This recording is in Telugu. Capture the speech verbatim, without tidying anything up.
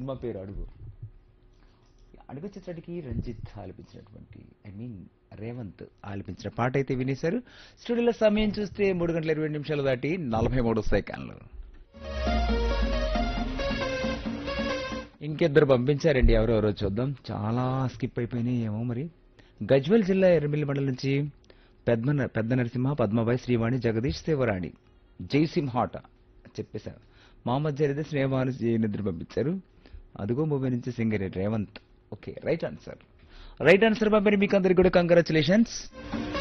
సినిమా పేరు అడుగు. అడుగు చిత్రానికి రంజిత్ ఆలపించినటువంటి ఐ మీన్ రేవంత్ ఆలపించిన పాట అయితే వినేశారు. స్టూడియోలో సమయం చూస్తే మూడు గంటల ఇరవై నిమిషాలు దాటి నలభై మూడు సెకండ్లు. ఇంకిద్దరు పంపించారండి, ఎవరెవరో చూద్దాం. చాలా స్కిప్ అయిపోయినాయి ఏమో మరి. గజ్వెల్ జిల్లా ఎర్రమిల్లి మండలం నుంచి పెద్ద పెద్ద నరసింహ, పద్మబాయి, శ్రీవాణి, జగదీష్, శివరాణి, జైసింహాట చెప్పేశారు. మహమ్మద్ జరిదే స్నేహమాను నిద్ర పంపించారు. అదుగో మూవీ నుంచి singer Revanth. Okay, right answer. Right answer పంపిణీ మీకు అందరికి కూడా కంగ్రాచులేషన్స్.